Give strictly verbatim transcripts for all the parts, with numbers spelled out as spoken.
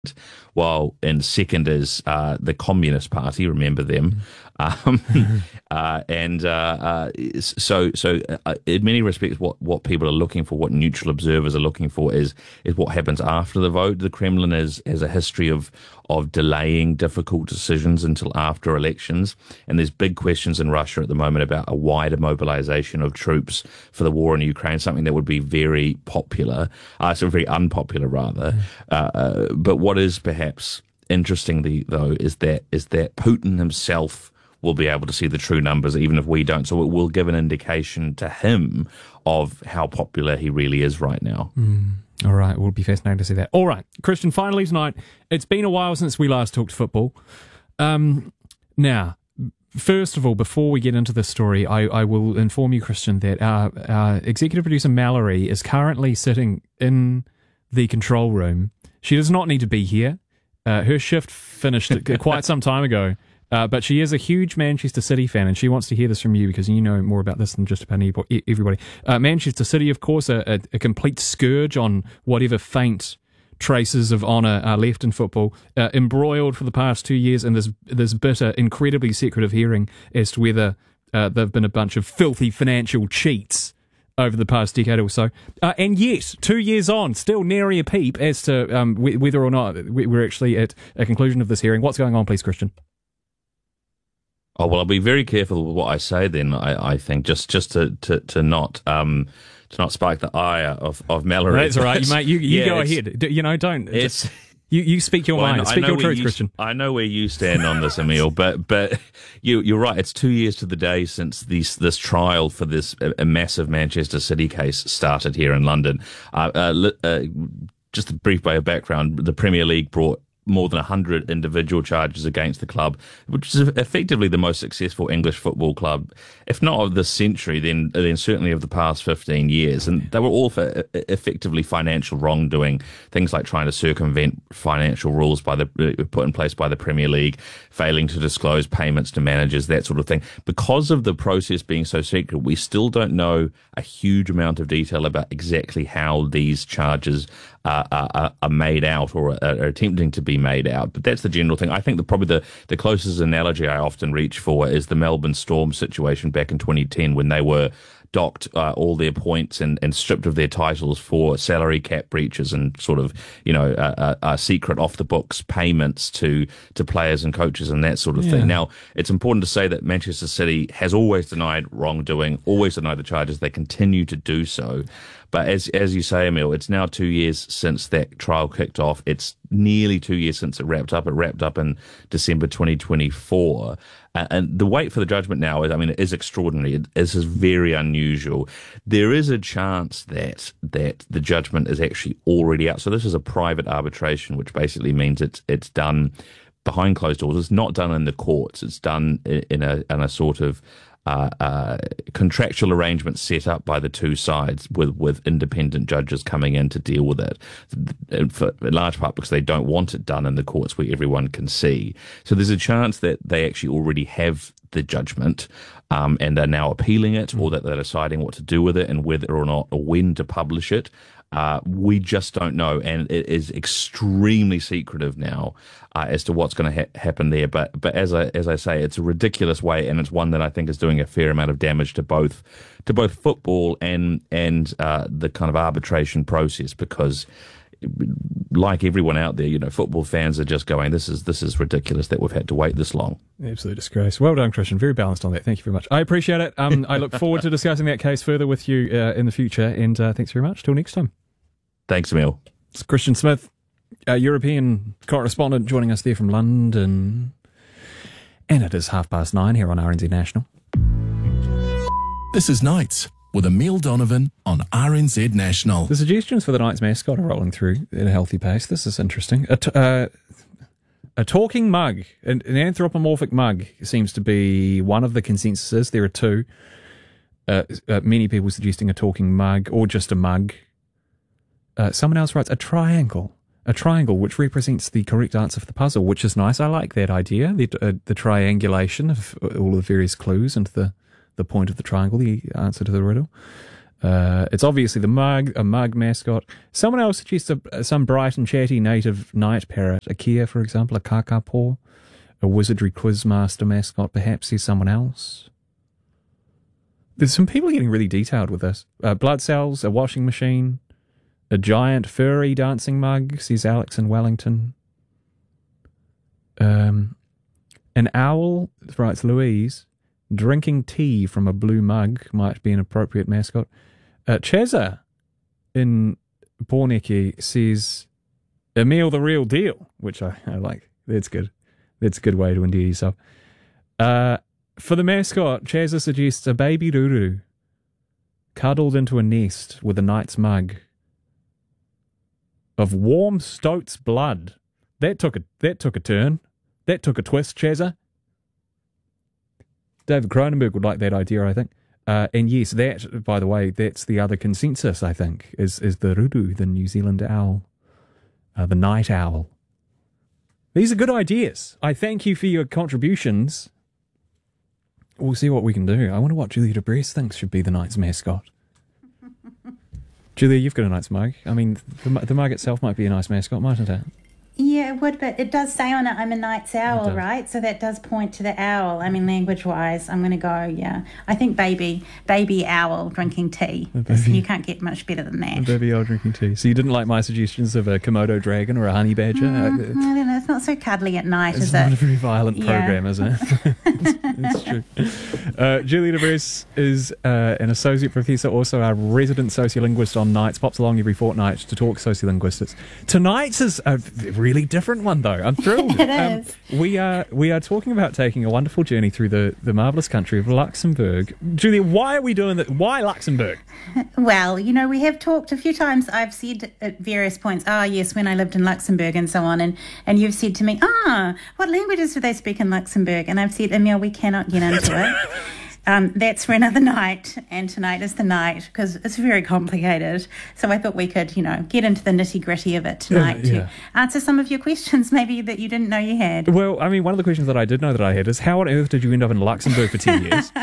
while in second is uh, the Communist Party. Remember them. Um, uh, and uh, uh, so, so uh, in many respects, what, what people are looking for, what neutral observers are looking for, is is what happens after the vote. The Kremlin is, has a history of of delaying difficult decisions until after elections, and there's big questions in Russia at the moment about a wider mobilization of troops for the war in Ukraine, something that would be very popular, uh, so very unpopular rather. Uh, uh, but what is perhaps interesting, though, is that is that Putin himself will be able to see the true numbers, even if we don't. So it will give an indication to him of how popular he really is right now. Mm. All right, it will be fascinating to see that. All right, Christian, finally tonight, it's been a while since we last talked football. Um, now, first of all, before we get into this story, I, I will inform you, Christian, that our, our executive producer, Mallory, is currently sitting in the control room. She does not need to be here. Uh, her shift finished quite some time ago. Uh, but she is a huge Manchester City fan, and she wants to hear this from you because you know more about this than just about everybody. Uh, Manchester City, of course, a, a, a complete scourge on whatever faint traces of honour are left in football, uh, embroiled for the past two years in this this bitter, incredibly secretive hearing as to whether uh, they've been a bunch of filthy financial cheats over the past decade or so. Uh, and yet, two years on, still nary a peep as to um, w- whether or not we're actually at a conclusion of this hearing. What's going on, please, Christian? Oh, well, I'll be very careful with what I say then, I, I think, just just to, to, to not um to not spark the ire of, of Mallory. That's all right, you, mate. You, you yeah, go ahead. D- You know, don't... It's... You you speak your well, mind. Speak your truth, you, Christian. I know where you stand on this, Emil, but but you you're right. It's two years to the day since this this trial for this a, a massive Manchester City case started here in London. Uh, uh, uh, just a brief bit of background: the Premier League brought more than one hundred individual charges against the club, which is effectively the most successful English football club, if not of this century, then then certainly of the past fifteen years. And they were all for effectively financial wrongdoing, things like trying to circumvent financial rules by the put in place by the Premier League, failing to disclose payments to managers, that sort of thing. Because of the process being so secret, we still don't know a huge amount of detail about exactly how these charges uh, are, are made out or are attempting to be made out. But that's the general thing. I think that probably the, the closest analogy I often reach for is the Melbourne Storm situation back in twenty ten when they were docked uh, all their points and, and stripped of their titles for salary cap breaches and sort of, you know, uh, uh, uh, secret off the books payments to, to players and coaches and that sort of yeah. thing. Now, it's important to say that Manchester City has always denied wrongdoing, always denied the charges. They continue to do so. But as as you say, Emil, it's now two years since that trial kicked off. It's nearly two years since it wrapped up. It wrapped up in December twenty twenty-four. Uh, and the wait for the judgment now is, I mean, it is extraordinary. It, this is very unusual. There is a chance that that the judgment is actually already out. So this is a private arbitration, which basically means it's it's done behind closed doors. It's not done in the courts. It's done in a in a sort of Uh, uh, contractual arrangements set up by the two sides with, with independent judges coming in to deal with it, for, in large part because they don't want it done in the courts where everyone can see. So there's a chance that they actually already have the judgment um, and they're now appealing it, or that they're deciding what to do with it and whether or not or when to publish it. Uh, we just don't know, and it is extremely secretive now uh, as to what's going to ha- happen there. But but as I as I say, it's a ridiculous way, and it's one that I think is doing a fair amount of damage to both to both football and and uh, the kind of arbitration process. Because, like everyone out there, you know, football fans are just going, "This is this is ridiculous that we've had to wait this long." Absolute disgrace. Well done, Christian. Very balanced on that. Thank you very much. I appreciate it. Um, I look forward to discussing that case further with you uh, in the future. And uh, thanks very much. Till next time. Thanks, Emil. It's Christian Smith, a European correspondent, joining us there from London. And it is half past nine here on R N Z National. This is Nights with Emil Donovan on R N Z National. The suggestions for the Knights mascot are rolling through at a healthy pace. This is interesting. A, t- uh, a talking mug, an, an anthropomorphic mug, seems to be one of the consensuses. There are two. Uh, uh, many people suggesting a talking mug or just a mug. Uh, someone else writes a triangle. A triangle which represents the correct answer for the puzzle, which is nice. I like that idea. The, uh, the triangulation of all the various clues and the, the point of the triangle, the answer to the riddle. Uh, it's obviously the mug, a mug mascot. Someone else suggests a, some bright and chatty native night parrot. A kia, for example, a kakapo. A wizardry quizmaster mascot, perhaps. There's someone else. There's some people getting really detailed with this. Uh, blood cells, a washing machine, a giant furry dancing mug, says Alex in Wellington. Um, an owl, writes Louise, drinking tea from a blue mug might be an appropriate mascot. Uh, Cheza in Porneki says, Emil the real deal, which I, I like. That's good. That's a good way to endear yourself. Uh, for the mascot, Cheza suggests a baby Ruru cuddled into a nest with a knight's mug of warm stoat's blood. That took a that took a turn. That took a twist, Cheza. David Cronenberg would like that idea, I think. Uh, and yes, that, by the way, that's the other consensus, I think, is, is the Ruru, the New Zealand owl, uh, the night owl. These are good ideas. I thank you for your contributions. We'll see what we can do. I wonder what Julia de Brest thinks should be the night's mascot. Julia, you've got a night's mug. I mean, the, the mug itself might be a nice mascot, mightn't it? Yeah, it would, but it does say on it, I'm a night's owl, right? So that does point to the owl. I mean, language-wise, I'm going to go, yeah. I think baby baby owl drinking tea. Baby, you can't get much better than that. A baby owl drinking tea. So you didn't like my suggestions of a Komodo dragon or a honey badger? Mm, I don't know. It's not so cuddly at night, it's is it? It's not it? a very violent yeah. program, is it? it's, it's true. Uh, Julia de Brest is uh, an associate professor, also a resident sociolinguist on Nights, pops along every fortnight to talk sociolinguistics. Tonight's is a really different one, though. I'm thrilled. It is. Um, we are we are talking about taking a wonderful journey through the, the marvellous country of Luxembourg. Julia, why are we doing that? Why Luxembourg? Well, you know, we have talked a few times. I've said at various points, ah, yes, when I lived in Luxembourg and so on, and, and you've said to me, ah, what languages do they speak in Luxembourg? And I've said, Emil, we cannot get into it. Um, that's for another night, and tonight is the night because it's very complicated. So I thought we could, you know, get into the nitty-gritty of it tonight yeah, yeah. to answer some of your questions maybe that you didn't know you had. Well, I mean, one of the questions that I did know that I had is how on earth did you end up in Luxembourg for ten years?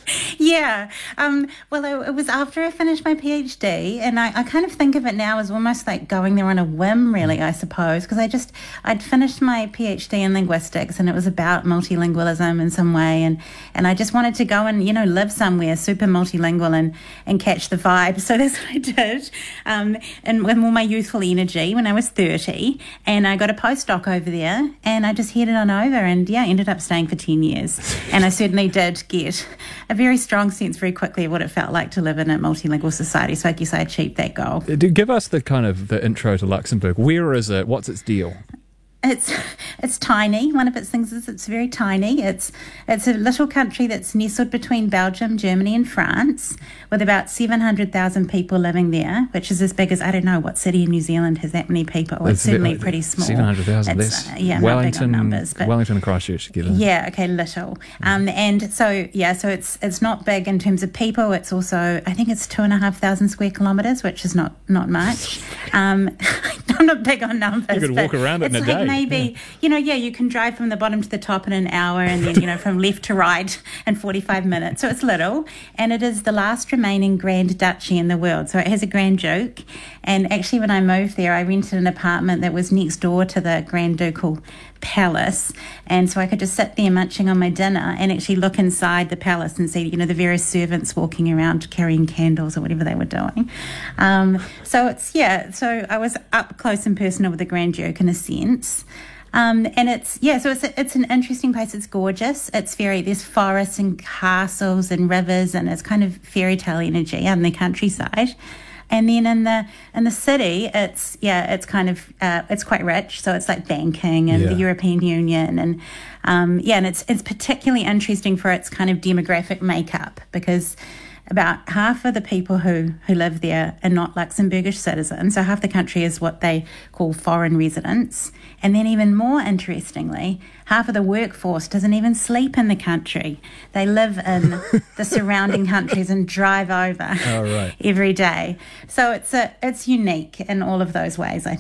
Yeah. Um, well, it, it was after I finished my PhD, and I, I kind of think of it now as almost like going there on a whim, really, I suppose, because I just, I'd finished my PhD in linguistics, and it was about multilingualism in some way, and, and I just wanted to go and, you know, live somewhere super multilingual and, and catch the vibe. So that's what I did, um, and with all my youthful energy when I was thirty, and I got a postdoc over there, and I just headed on over, and yeah, ended up staying for ten years, and I certainly did get a very strong sense very quickly of what it felt like to live in a multilingual society. So I guess I achieved that goal. Give us the kind of the intro to Luxembourg. Where is it? What's its deal? It's it's tiny. One of its things is it's very tiny. It's it's a little country that's nestled between Belgium, Germany and France, with about seven hundred thousand people living there, which is as big as, I don't know, what city in New Zealand has that many people. It's, it's certainly bit, pretty small. seven hundred thousand, less. Uh, yeah, Wellington, not big on numbers. But Wellington and Christchurch together. Yeah, okay, little. Um, and so, yeah, so it's it's not big in terms of people. It's also, I think it's two and a half thousand square kilometres, which is not, not much. Um, I'm not big on numbers. You could walk around it in a like day. Maybe, yeah. you know, yeah, you can drive from the bottom to the top in an hour, and then, you know, from left to right in forty-five minutes. So it's little, and it is the last remaining Grand Duchy in the world. So it has a Grand Duke, and actually when I moved there, I rented an apartment that was next door to the Grand Ducal Palace, and so I could just sit there munching on my dinner and actually look inside the palace and see, you know, the various servants walking around carrying candles or whatever they were doing. Um, so it's, yeah, so I was up close and personal with the Grand Duke in a sense. Um, and it's, yeah, so it's a, it's an interesting place. It's gorgeous. It's very, there's forests and castles and rivers, and it's kind of fairy tale energy out in the countryside. And then in the in the city, it's yeah, it's kind of uh, it's quite rich. So it's like banking and yeah. the European Union, and um, yeah, and it's it's particularly interesting for its kind of demographic makeup, because about half of the people who, who live there are not Luxembourgish citizens. So half the country is what they call foreign residents. And then even more interestingly, half of the workforce doesn't even sleep in the country. They live in the surrounding countries and drive over oh, right. every day. So it's a, it's unique in all of those ways, I think.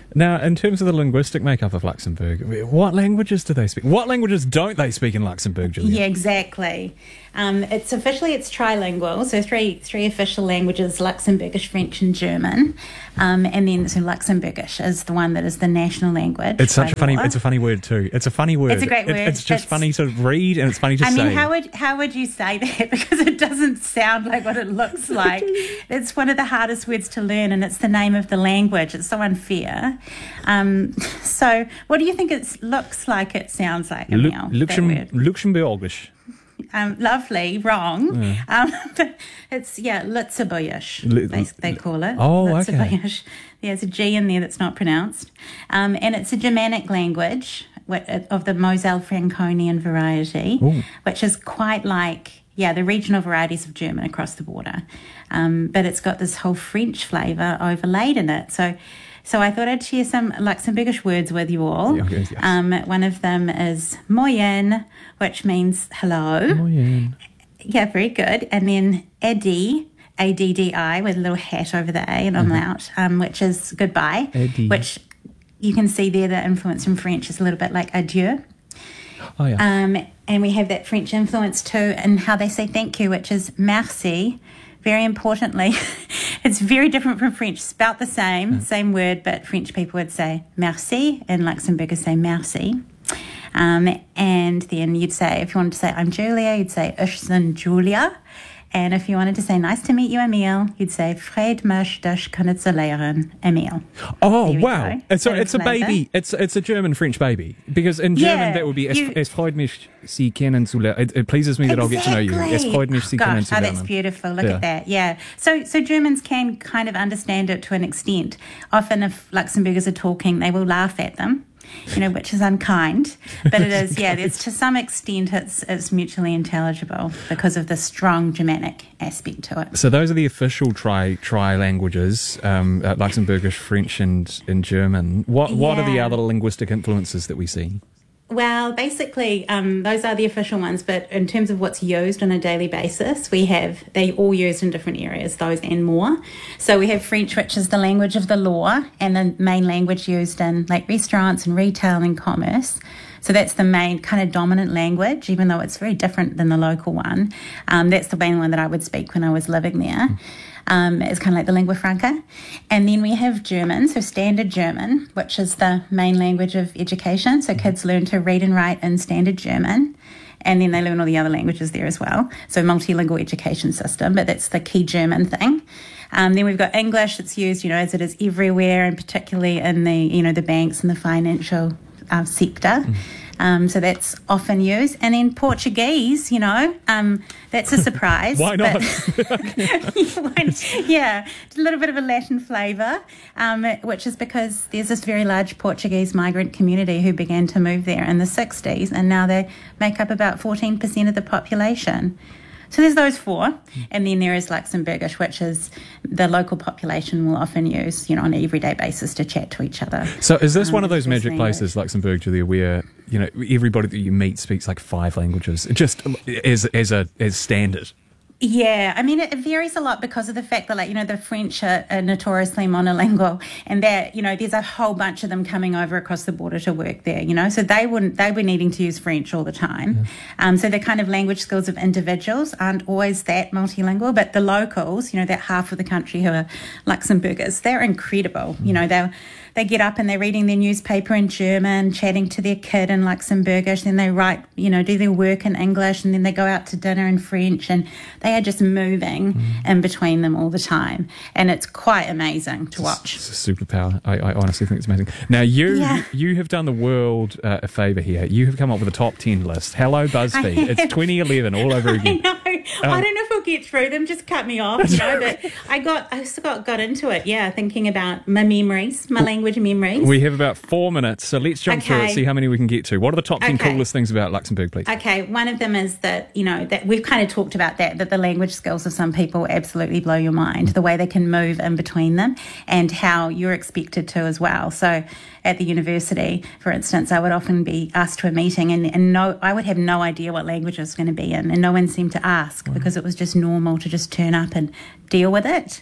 Now, in terms of the linguistic makeup of Luxembourg, what languages do they speak? What languages don't they speak in Luxembourg, Julia? Yeah, exactly. Um, it's officially it's trilingual, so three three official languages: Luxembourgish, French, and German. Um, and then so Luxembourgish is the one that is the national language. It's such a funny. law. It's a funny word too. It's a funny word. It's a great word. It, it's just It's- funny to read and it's funny to I say. mean, how would how would you say that? Because it doesn't sound like what it looks like. It's one of the hardest words to learn, and it's the name of the language. It's so unfair. Um, so, what do you think it looks like? It sounds like Lu- Emil, that Luxem- word? Luxembourgish. Um, lovely, wrong. Yeah. Um, but it's yeah, Lutzebuisch, Lu- they, they call it. Oh, okay. Lutzebuisch. There's a G in there that's not pronounced, um, and it's a Germanic language wh- of the Moselle Franconian variety, Ooh. which is quite like yeah the regional varieties of German across the border, um, but it's got this whole French flavour overlaid in it. So. So I thought I'd share some Luxembourgish words with you all. Yeah, okay, yes. Um, one of them is moyen, which means hello. Moyen. Yeah, very good. And then Eddi, A D D I, with a little hat over the A and umlaut, um, which is goodbye, Eddi. which you can see there the influence from French is a little bit like adieu. Oh yeah. Um, and we have that French influence too in how they say thank you, which is merci. Very importantly, it's very different from French, spelt the same, Mm. same word, but French people would say merci, and Luxembourgers say merci. Um, and then you'd say, if you wanted to say I'm Julia, you'd say ich bin Julia. And if you wanted to say nice to meet you, Emil, you'd say freut mich dich kennenzulernen, Emil. Oh There we wow! go. It's a, Bit of it's a flavour. baby. It's it's a German French baby because in German Yeah, that would be es, you- es freut mich Sie kennenzulernen. It, it pleases me that I'll get to know you. Es freut mich Sie Gosh, oh, kennenzulernen. that's beautiful. Look Yeah. at that. Yeah. So, so Germans can kind of understand it to an extent. Often, if Luxembourgers are talking, they will laugh at them, you know, which is unkind. But it is, yeah. It's to some extent, it's it's mutually intelligible because of the strong Germanic aspect to it. So those are the official tri tri languages: um, uh, Luxembourgish, French, and and German. What what are the Yeah. other linguistic influences that we see? Well, basically, um, those are the official ones, but in terms of what's used on a daily basis, we have, they all used in different areas, those and more. So we have French, which is the language of the law and the main language used in like restaurants and retail and commerce. So that's the main kind of dominant language, even though it's very different than the local one. Um, that's the main one that I would speak when I was living there. Um, it's kind of like the lingua franca. And then we have German, so standard German, which is the main language of education. So kids learn to read and write in standard German, and then they learn all the other languages there as well. So multilingual education system, but that's the key German thing. Um, then we've got English that's used, you know, as it is everywhere, and particularly in the, you know, the banks and the financial uh, sector. Mm. Um, so that's often used. And then Portuguese, you know, um, that's a surprise. Why not? But, yeah, a little bit of a Latin flavour, um, which is because there's this very large Portuguese migrant community who began to move there in the sixties, and now they make up about fourteen percent of the population. So there's those four, and then there is Luxembourgish, which is the local population will often use, you know, on an everyday basis to chat to each other. So is this Um, one of those it's magic language. places, Luxembourg, Julia, where you know everybody that you meet speaks like five languages, just as as a as standard? Yeah, I mean, it varies a lot because of the fact that, like, you know, the French are, are notoriously monolingual, and that, you know, there's a whole bunch of them coming over across the border to work there, you know, so they wouldn't, they were needing to use French all the time. Yeah. Um, so the kind of language skills of individuals aren't always that multilingual, but the locals, you know, that half of the country who are Luxembourgers, they're incredible. Mm. You know, they're, they get up and they're reading their newspaper in German, chatting to their kid in Luxembourgish, then they write, you know, do their work in English, and then they go out to dinner in French, and they are just moving mm. in between them all the time. And it's quite amazing to watch. It's a superpower. I, I honestly think it's amazing. Now, you Yeah. you have done the world uh, a favour here. You have come up with a top ten list. Hello, BuzzFeed. It's twenty eleven all over again. I know. Um, I don't know if we'll get through them. Just cut me off, you know. But I got, I just got got into it. Yeah, thinking about my memories, my language memories. We have about four minutes, so let's jump Okay. through it, see how many we can get to. What are the top ten Okay. coolest things about Luxembourg, please? Okay, one of them is that, you know, that we've kind of talked about that, that the language skills of some people absolutely blow your mind, the way they can move in between them and how you're expected to as well. So at the university, for instance, I would often be asked to a meeting and, and no, I would have no idea what language I was going to be in, and no one seemed to ask because it was just normal to just turn up and deal with it.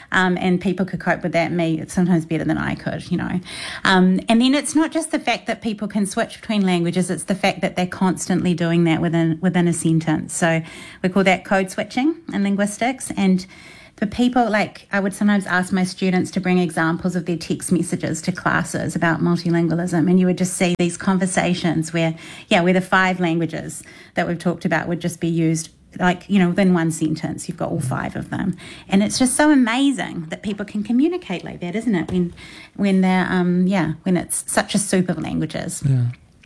Um, and people could cope with that, me, sometimes better than I could, you know. Um, and then it's not just the fact that people can switch between languages, it's the fact that they're constantly doing that within within a sentence. So we call that code switching in linguistics. And for people, like, I would sometimes ask my students to bring examples of their text messages to classes about multilingualism, and you would just see these conversations where, yeah, where the five languages that we've talked about would just be used, like, you know, within one sentence. You've got all five of them. And it's just so amazing that people can communicate like that, isn't it? When, when they're, um, yeah, when it's such a soup of languages. Yeah.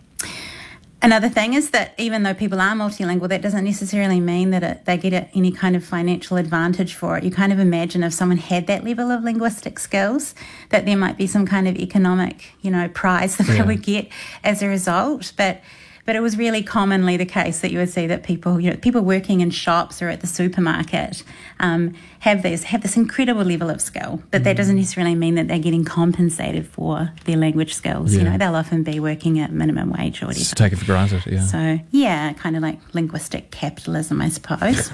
Another thing is that even though people are multilingual, that doesn't necessarily mean that it, they get any kind of financial advantage for it. You kind of imagine if someone had that level of linguistic skills, that there might be some kind of economic, you know, prize that yeah. they would get as a result. But But it was really commonly the case that you would see that people, you know, people working in shops or at the supermarket um, have this have this incredible level of skill. But mm. that doesn't necessarily mean that they're getting compensated for their language skills. Yeah. You know, they'll often be working at minimum wage or whatever. Just take it for granted, yeah. So, yeah, kind of like linguistic capitalism, I suppose.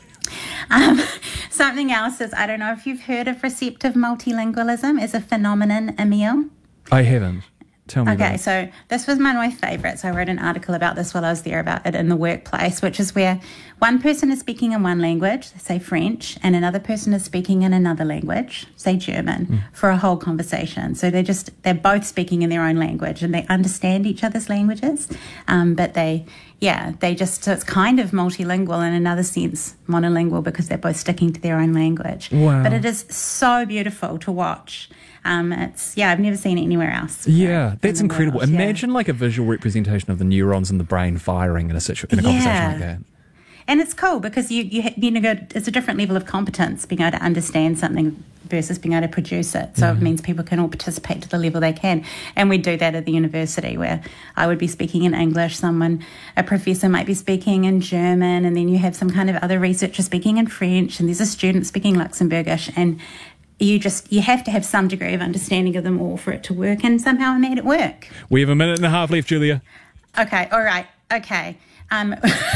um, something else is, I don't know if you've heard of receptive multilingualism as a phenomenon, Emil. I haven't. Tell me Okay, about it. So this was one of my favourites. I wrote an article about this while I was there about it in the workplace, which is where one person is speaking in one language, say French, and another person is speaking in another language, say German, mm. for a whole conversation. So they're just, they're both speaking in their own language and they understand each other's languages, um, but they, yeah, they just, so it's kind of multilingual in another sense, monolingual, because they're both sticking to their own language. Wow. But it is so beautiful to watch. Um, it's yeah, I've never seen it anywhere else. Yeah, that's in incredible. world, Imagine yeah. like a visual representation of the neurons in the brain firing in a situ- in a conversation yeah. like that. And it's cool because you you you know it's a different level of competence being able to understand something versus being able to produce it. So mm-hmm. it means people can all participate to the level they can. And we do that at the university where I would be speaking in English, someone, a professor might be speaking in German, and then you have some kind of other researcher speaking in French, and there's a student speaking Luxembourgish, and you just, you have to have some degree of understanding of them all for it to work, and somehow I made it work. We have a minute and a half left, Julia. Okay, all right, okay. Um,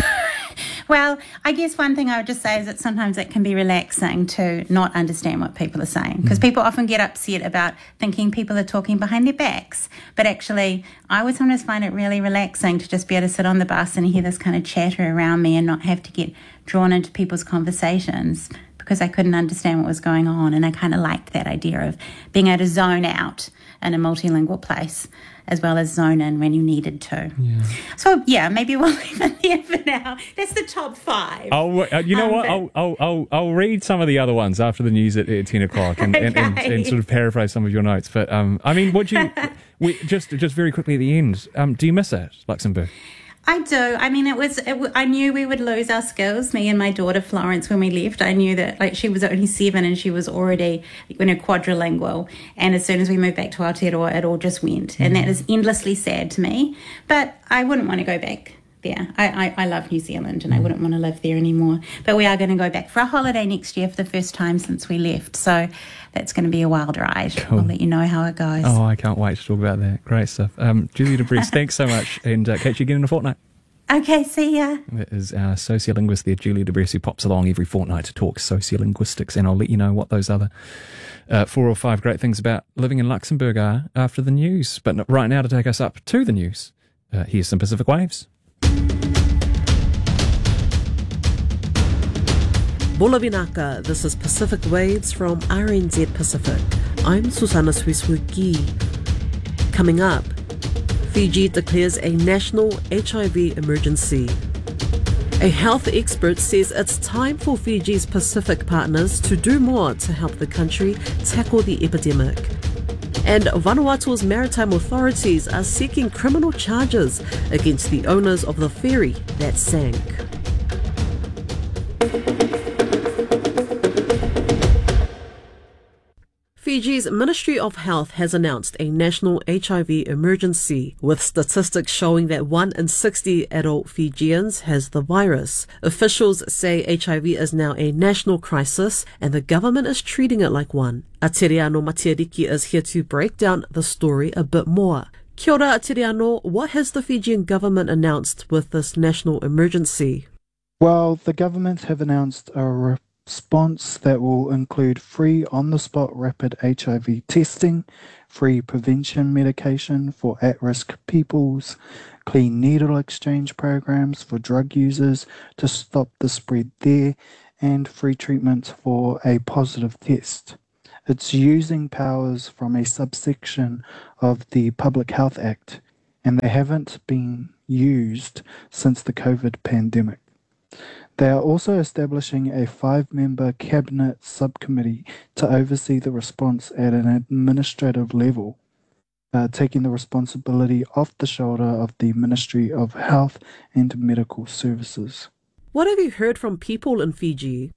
well, I guess one thing I would just say is that sometimes it can be relaxing to not understand what people are saying, because mm. people often get upset about thinking people are talking behind their backs. But actually, I would sometimes find it really relaxing to just be able to sit on the bus and hear this kind of chatter around me and not have to get drawn into people's conversations, because I couldn't understand what was going on. And I kind of liked that idea of being able to zone out in a multilingual place as well as zone in when you needed to. Yeah. So, yeah, maybe we'll leave it there for now. That's the top five. I'll, uh, you know um, but, what? I'll, I'll, I'll, I'll read some of the other ones after the news at, at ten o'clock and, okay. and, and, and sort of paraphrase some of your notes. But, um, I mean, what do you... we, just, just very quickly at the end, um, do you miss it, Luxembourg? I do. I mean, it was, it w- I knew we would lose our skills, me and my daughter Florence, when we left. I knew that, like, she was only seven and she was already, you know, quadrilingual. And as soon as we moved back to Aotearoa, it all just went. Mm-hmm. And that is endlessly sad to me. But I wouldn't want to go back there. I, I, I love New Zealand and mm-hmm. I wouldn't want to live there anymore. But we are going to go back for a holiday next year for the first time since we left. So that's going to be a wild ride. Cool. I'll let you know how it goes. Oh, I can't wait to talk about that. Great stuff. Um, Julia de Bres, thanks so much. And uh, catch you again in a fortnight. Okay, see ya. That is our sociolinguist there, Julia de Bres, who pops along every fortnight to talk sociolinguistics, and I'll let you know what those other uh, four or five great things about living in Luxembourg are after the news. But right now, to take us up to the news, uh, here's some Pacific Waves. Bola Vinaka, this is Pacific Waves from R N Z Pacific. I'm Susanna Swiswiki. Coming up, Fiji declares a national H I V emergency. A health expert says it's time for Fiji's Pacific partners to do more to help the country tackle the epidemic. And Vanuatu's maritime authorities are seeking criminal charges against the owners of the ferry that sank. Fiji's Ministry of Health has announced a national H I V emergency, with statistics showing that one in sixty adult Fijians has the virus. Officials say H I V is now a national crisis and the government is treating it like one. Atiriano Matiariki is here to break down the story a bit more. Kia ora, Atiriano, what has the Fijian government announced with this national emergency? Well, the government have announced a re- response that will include free on-the-spot rapid H I V testing, free prevention medication for at-risk peoples, clean needle exchange programs for drug users to stop the spread there, and free treatment for a positive test. It's using powers from a subsection of the Public Health Act, and they haven't been used since the COVID pandemic. They are also establishing a five-member cabinet subcommittee to oversee the response at an administrative level, uh, taking the responsibility off the shoulder of the Ministry of Health and Medical Services. What have you heard from people in Fiji?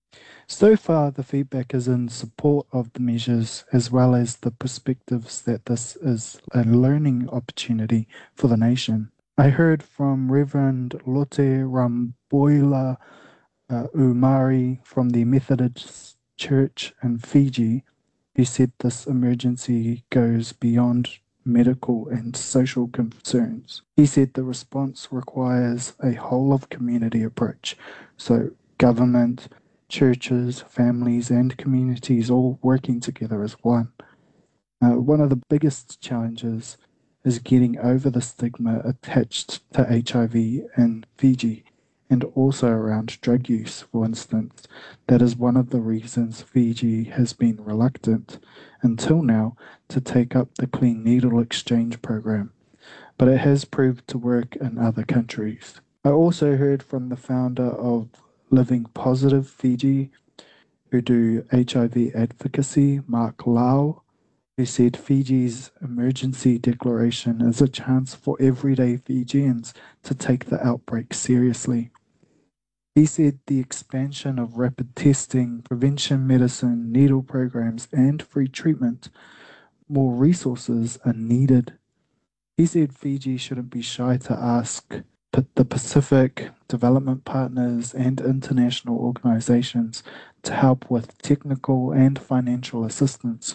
So far, the feedback is in support of the measures, as well as the perspectives that this is a learning opportunity for the nation. I heard from Reverend Lote Ramboila uh, Umari from the Methodist Church in Fiji, who said this emergency goes beyond medical and social concerns. He said the response requires a whole-of-community approach, so government, churches, families, and communities all working together as one. Uh, one of the biggest challenges is getting over the stigma attached to H I V in Fiji, and also around drug use, for instance. That is one of the reasons Fiji has been reluctant, until now, to take up the Clean Needle Exchange program, but it has proved to work in other countries. I also heard from the founder of Living Positive Fiji, who do H I V advocacy, Mark Lau, who said Fiji's emergency declaration is a chance for everyday Fijians to take the outbreak seriously. He said the expansion of rapid testing, prevention medicine, needle programs, and free treatment, more resources are needed. He said Fiji shouldn't be shy to ask the Pacific, development partners, and international organizations to help with technical and financial assistance.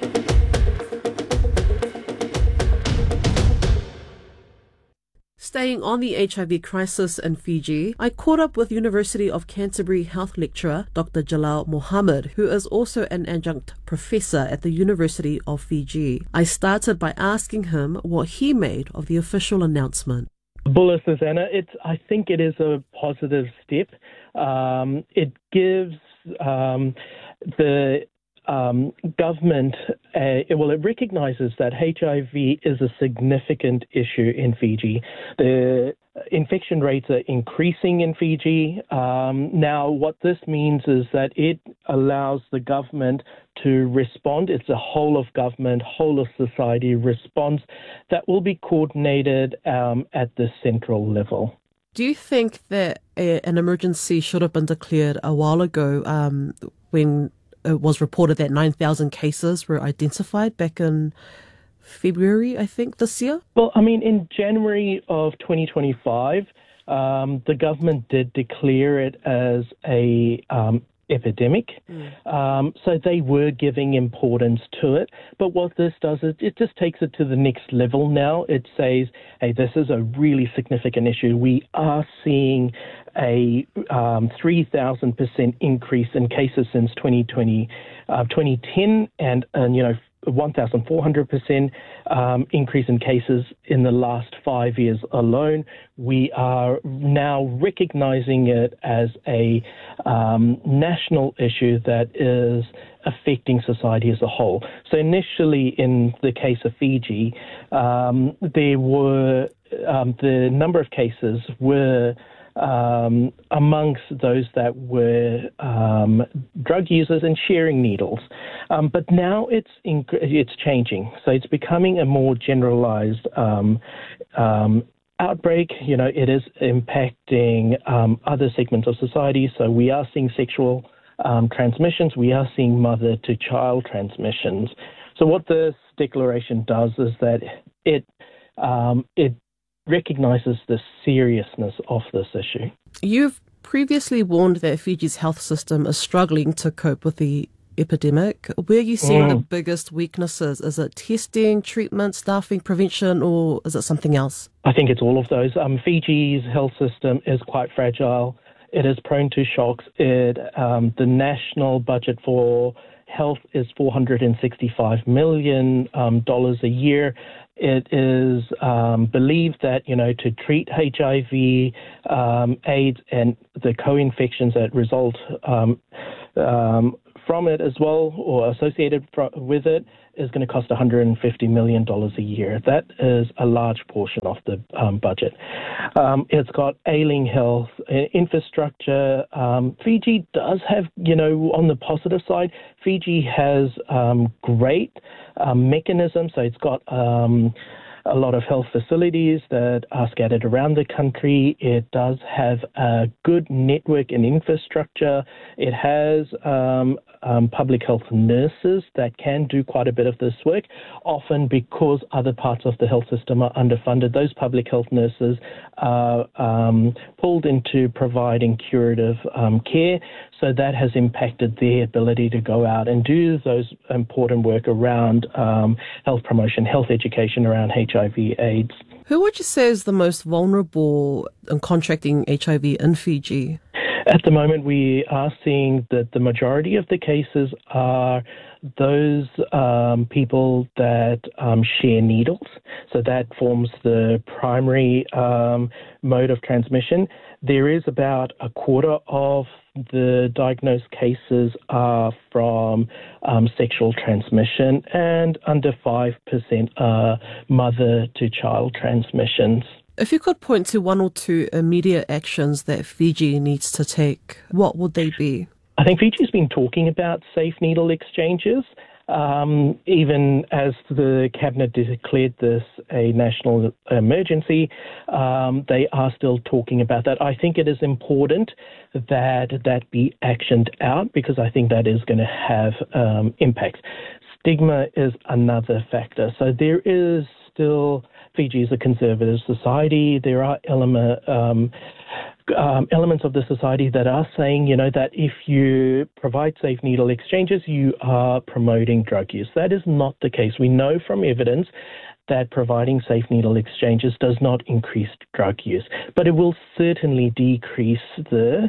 Staying on the H I V crisis in Fiji, I caught up with University of Canterbury health lecturer Doctor Jalal Mohammed, who is also an adjunct professor at the University of Fiji. I started by asking him what he made of the official announcement. Bula Susanna, it's, I think it is a positive step. Um, it gives um, the um, government, a, well, it recognizes that H I V is a significant issue in Fiji. The infection rates are increasing in Fiji. Um, now, what this means is that it allows the government to respond. It's a whole of government, whole of society response that will be coordinated um, at the central level. Do you think that a, an emergency should have been declared a while ago um, when it was reported that nine thousand cases were identified back in February, I think, this year? Well, I mean, in January of twenty twenty-five, um, the government did declare it as a um, epidemic. Mm. Um, so they were giving importance to it. But what this does is it just takes it to the next level now. It says, hey, this is a really significant issue. We are seeing a um, three thousand percent increase in cases since twenty twenty, uh, twenty ten, and, and you know, one thousand four hundred percent um, increase in cases in the last five years alone. We are now recognizing it as a um, national issue that is affecting society as a whole. So initially, in the case of Fiji, um, there were um, the number of cases were Um, amongst those that were um, drug users and sharing needles. Um, but now it's inc- it's changing. So it's becoming a more generalized um, um, outbreak. You know, it is impacting um, other segments of society. So we are seeing sexual um, transmissions. We are seeing mother-to-child transmissions. So what this declaration does is that it um, it recognizes the seriousness of this issue. You've previously warned that Fiji's health system is struggling to cope with the epidemic. Where are you seeing mm. the biggest weaknesses? Is it testing, treatment, staffing, prevention, or is it something else? I think it's all of those. Um, Fiji's health system is quite fragile. It is prone to shocks. It um, the national budget for health is four hundred sixty-five million dollars um, a year. It is um, believed that, you know, to treat H I V, um, AIDS, and the co-infections that result um, um, from it as well, or associated fr- with it, is going to cost one hundred fifty million dollars a year. That is a large portion of the um, budget. Um, it's got ailing health, infrastructure. Um, Fiji does have, you know, on the positive side, Fiji has um, great um, mechanisms. So it's got um, a lot of health facilities that are scattered around the country. It does have a good network and infrastructure. It has um, um, public health nurses that can do quite a bit of this work, often because other parts of the health system are underfunded. Those public health nurses are um, pulled into providing curative um, care, so that has impacted their ability to go out and do those important work around um, health promotion, health education around H I V AIDS. Who would you say is the most vulnerable in contracting H I V in Fiji? At the moment, we are seeing that the majority of the cases are those um, people that um, share needles. So that forms the primary um, mode of transmission. There is about a quarter of the diagnosed cases are from um, sexual transmission, and under five percent are mother-to-child transmissions. If you could point to one or two immediate actions that Fiji needs to take, what would they be? I think Fiji's been talking about safe needle exchanges. Um, even as the Cabinet declared this a national emergency, um, they are still talking about that. I think it is important that that be actioned out, because I think that is going to have um, impacts. Stigma is another factor. So there is still, Fiji is a conservative society. There are element, um, um, elements of the society that are saying, you know, that if you provide safe needle exchanges, you are promoting drug use. That is not the case. We know from evidence that providing safe needle exchanges does not increase drug use, but it will certainly decrease the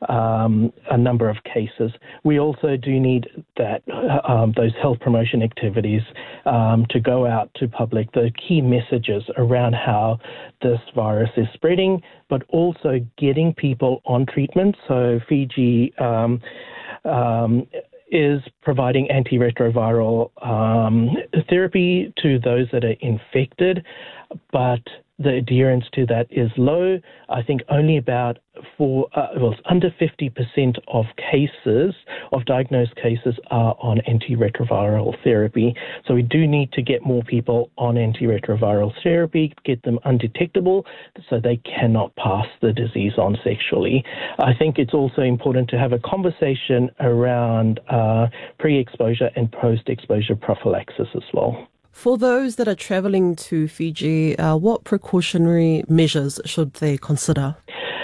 um, a number of cases. We also do need that um, those health promotion activities um, to go out to public, the key messages around how this virus is spreading, but also getting people on treatment. So Fiji um, um, is providing antiretroviral um, therapy to those that are infected, but the adherence to that is low. I think only about four, uh, well, under fifty percent of cases, of diagnosed cases, are on antiretroviral therapy. So we do need to get more people on antiretroviral therapy, get them undetectable so they cannot pass the disease on sexually. I think it's also important to have a conversation around uh, pre-exposure and post-exposure prophylaxis as well. For those that are travelling to Fiji, uh, what precautionary measures should they consider?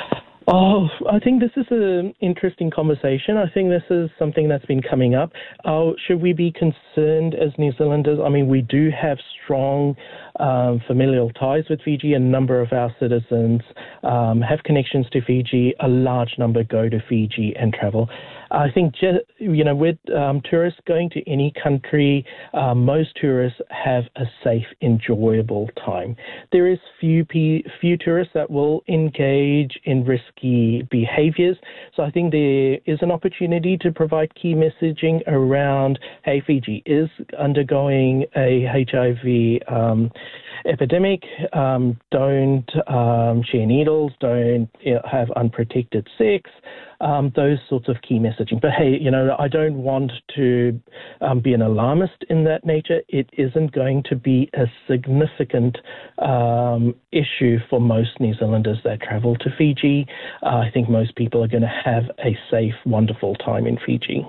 Oh, I think this is an interesting conversation. I think this is something that's been coming up. Uh, should we be concerned as New Zealanders? I mean, we do have strong um, familial ties with Fiji. A number of our citizens um, have connections to Fiji. A large number go to Fiji and travel. I think, you know, with um, tourists going to any country, uh, most tourists have a safe, enjoyable time. There is few p- few tourists that will engage in risky behaviours. So I think there is an opportunity to provide key messaging around, hey, Fiji is undergoing a H I V um, epidemic. Um, don't um, share needles. Don't you know, have unprotected sex. Um, those sorts of key messaging. But hey, you know, I don't want to um, be an alarmist in that nature. It isn't going to be a significant um, issue for most New Zealanders that travel to Fiji. Uh, I think most people are going to have a safe, wonderful time in Fiji.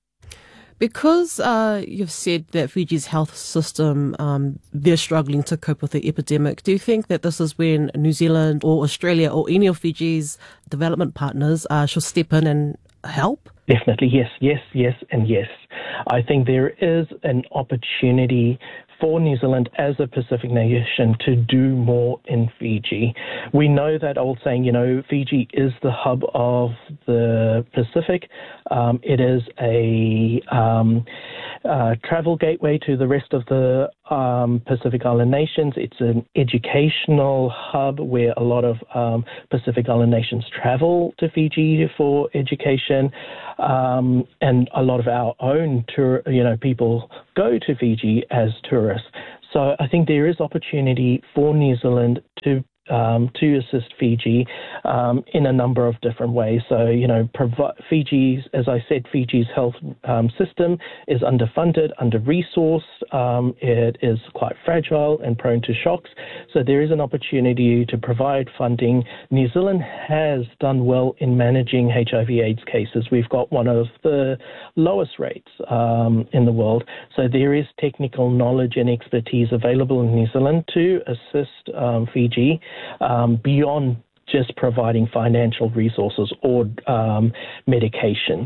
Because uh, you've said that Fiji's health system, um, they're struggling to cope with the epidemic, do you think that this is when New Zealand or Australia or any of Fiji's development partners uh, should step in and help? Definitely, yes, yes, yes, and yes. I think there is an opportunity for New Zealand as a Pacific nation to do more in Fiji. We know that old saying, you know, Fiji is the hub of the Pacific. Um, it is a um, uh, travel gateway to the rest of the um, Pacific Island nations. It's an educational hub where a lot of um, Pacific Island nations travel to Fiji for education, um, and a lot of our own tour, you know, people go to Fiji as tourists. So I think there is opportunity for New Zealand to Um, to assist Fiji um, in a number of different ways. So, you know, provi- Fiji's, as I said, Fiji's health um, system is underfunded, under-resourced. Um, it is quite fragile and prone to shocks. So there is an opportunity to provide funding. New Zealand has done well in managing H I V AIDS cases. We've got one of the lowest rates um, in the world. So there is technical knowledge and expertise available in New Zealand to assist um, Fiji Um, beyond just providing financial resources or um, medications.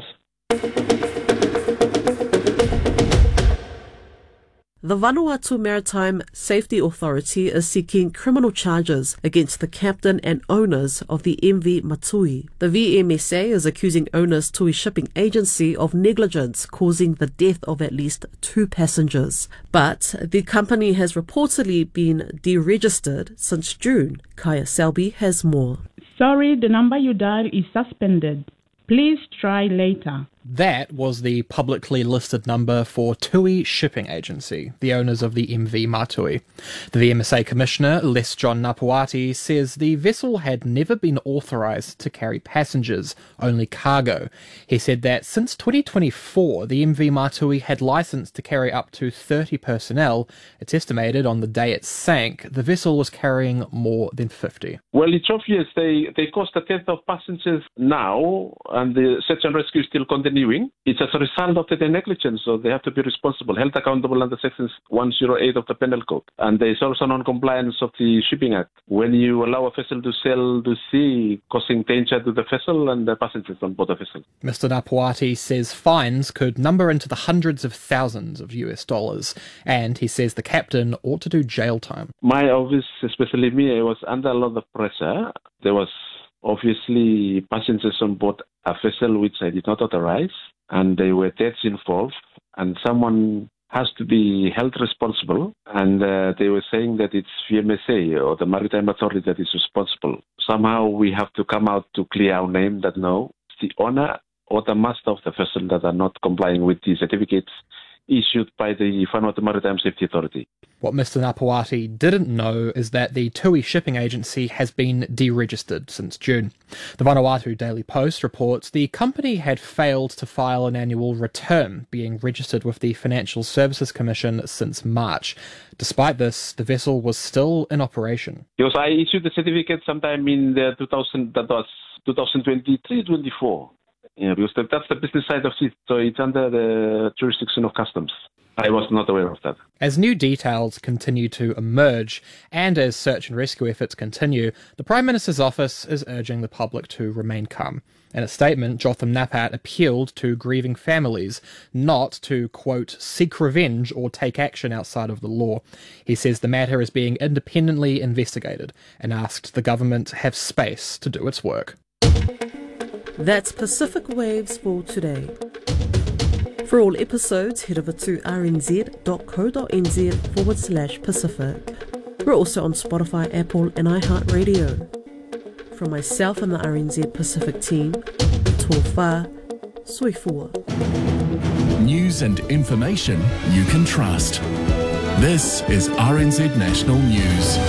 The Vanuatu Maritime Safety Authority is seeking criminal charges against the captain and owners of the M V Matui. The V M S A is accusing owners Tui Shipping Agency of negligence causing the death of at least two passengers. But the company has reportedly been deregistered since June. Kaya Selby has more. Sorry, the number you dial is suspended. Please try later. That was the publicly listed number for Tui Shipping Agency, the owners of the M V Matui. The V M S A Commissioner, Les John Napuati, says the vessel had never been authorised to carry passengers, only cargo. He said that since twenty twenty-four, the M V Matui had licence to carry up to thirty personnel. It's estimated on the day it sank, the vessel was carrying more than fifty. Well, it's obvious they, they cost a tenth of passengers now, and the search and rescue is still continuing. It's as a result of the negligence, so they have to be responsible, held accountable under Section one oh eight of the Penal Code. And there is also non-compliance of the Shipping Act. When you allow a vessel to sail to sea, causing danger to the vessel and the passengers on board the vessel. Mister Napuati says fines could number into the hundreds of thousands of U S dollars, and he says the captain ought to do jail time. My office, especially me, I was under a lot of pressure. There was obviously passengers on board a vessel which I did not authorize, and there were deaths involved, and someone has to be held responsible, and uh, they were saying that it's V M S A or the Maritime Authority that is responsible. Somehow we have to come out to clear our name that no, it's the owner or the master of the vessel that are not complying with the certificates issued by the Vanuatu Maritime Safety Authority. What Mister Napuati didn't know is that the Tui Shipping Agency has been deregistered since June. The Vanuatu Daily Post reports the company had failed to file an annual return, being registered with the Financial Services Commission since March. Despite this, the vessel was still in operation. Because I issued the certificate sometime in the two thousand, that was twenty twenty-three twenty-four. Yeah, because that's the business side of it, so it's under the jurisdiction of customs. I was not aware of that. As new details continue to emerge, and as search and rescue efforts continue, the Prime Minister's office is urging the public to remain calm. In a statement, Jotham Napat appealed to grieving families not to, quote, seek revenge or take action outside of the law. He says the matter is being independently investigated and asked the government to have space to do its work. That's Pacific Waves for today. For all episodes, head over to rnz.co.nz forward slash Pacific. We're also on Spotify, Apple and iHeartRadio. From myself and the R N Z Pacific team, Tōwha, Soifua. News and information you can trust. This is R N Z National News.